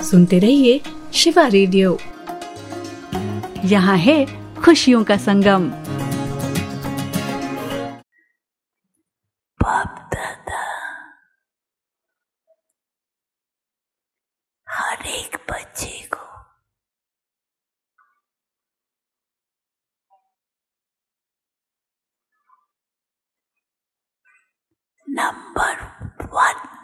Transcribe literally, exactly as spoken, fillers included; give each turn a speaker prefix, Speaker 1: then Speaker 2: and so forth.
Speaker 1: सुनते रहिए शिवा रेडियो। यहाँ है खुशियों का संगम।
Speaker 2: बाप दादा हर एक बच्चे को नंबर वन